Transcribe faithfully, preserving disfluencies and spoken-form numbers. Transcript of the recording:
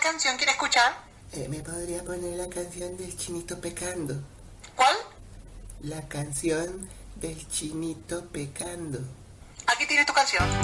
canción quiere escuchar? Eh, ¿Me podría poner la canción del Chinito Pecando? ¿Cuál? La canción del Chinito Pecando. Aquí tienes tu canción.